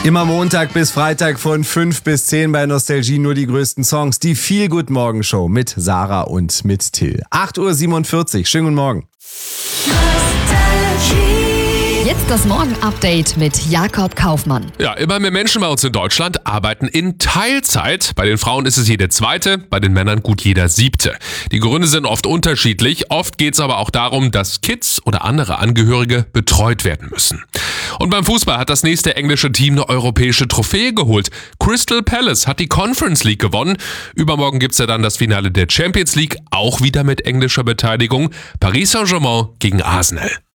Immer Montag bis Freitag von 5 bis 10 bei Nostalgie nur die größten Songs. Die Feel-Good-Morgen-Show mit Sarah und mit Till. 8.47 Uhr, schönen guten Morgen. Jetzt das Morgen-Update mit Jakob Kaufmann. Ja, immer mehr Menschen bei uns in Deutschland arbeiten in Teilzeit. Bei den Frauen ist es jede zweite, bei den Männern gut jeder siebte. Die Gründe sind oft unterschiedlich. Oft geht es aber auch darum, dass Kids oder andere Angehörige betreut werden müssen. Und beim Fußball hat das nächste englische Team eine europäische Trophäe geholt. Crystal Palace hat die Conference League gewonnen. Übermorgen gibt's ja dann das Finale der Champions League, auch wieder mit englischer Beteiligung. Paris Saint-Germain gegen Arsenal.